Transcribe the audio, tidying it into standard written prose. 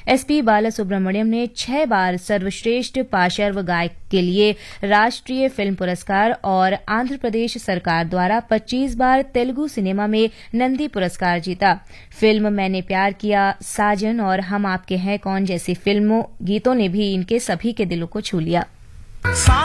SP Balasubrahmanyam ने 6 बार सर्वश्रेष्ठ पार्श्व गायक के लिए राष्ट्रीय फिल्म पुरस्कार और आंध्र प्रदेश सरकार द्वारा 25 बार तेलुगु सिनेमा में नंदी पुरस्कार जीता। फिल्म मैंने प्यार किया, साजन और हम आपके हैं कौन जैसी फिल्मों गीतों ने भी इनके सभी के दिलों को छू लिया।